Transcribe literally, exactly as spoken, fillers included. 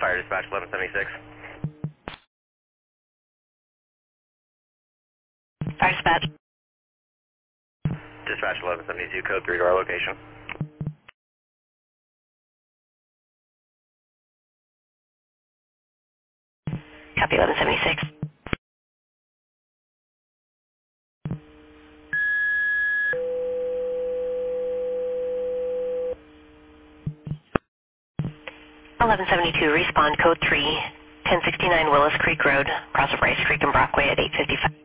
Fire Dispatch eleven seventy-six. Fire Dispatch. Dispatch eleven seventy-two, code three to our location. Copy eleven seventy-six. eleven seventy-two, respond code three, ten sixty-nine Willis Creek Road, cross of Rice Creek and Brockway at eight fifty-five.